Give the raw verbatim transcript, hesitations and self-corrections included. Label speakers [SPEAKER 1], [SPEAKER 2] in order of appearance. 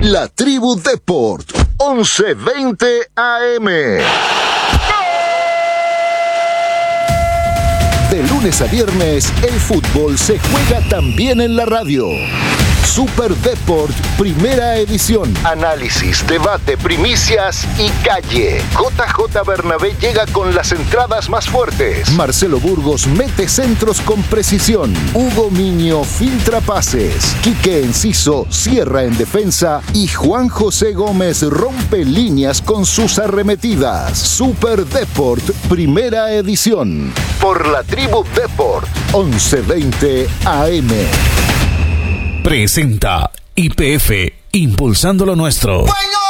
[SPEAKER 1] La Tribu Deport, once veinte A M. De lunes a viernes, el fútbol se juega también en la radio. Super Deport, primera edición. Análisis, debate, primicias y calle. J J Bernabé llega con las entradas más fuertes. Marcelo Burgos mete centros con precisión. Hugo Miño filtra pases. Quique Enciso cierra en defensa. Y Juan José Gómez rompe líneas con sus arremetidas. Super Deport, primera edición. Por la Tribu Deport, once veinte A M.
[SPEAKER 2] Presenta Y P F, impulsando lo nuestro.
[SPEAKER 3] Bueno.